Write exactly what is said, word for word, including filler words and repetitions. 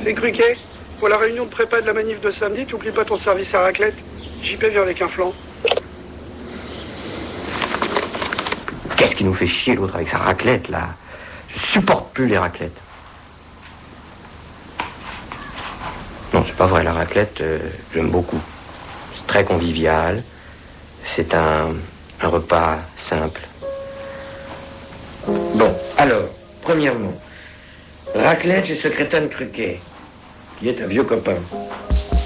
C'est Cruquet. Pour la réunion de prépa de la manif de samedi, t'oublies pas ton service à raclette. J P vient avec un flan. Qu'est-ce qui nous fait chier l'autre avec sa raclette, là? Je supporte plus les raclettes. Non, c'est pas vrai, la raclette, euh, j'aime beaucoup. C'est très convivial. C'est un, un repas simple. Bon, alors, premièrement, raclette chez ce crétin de Cruquet, qui est un vieux copain.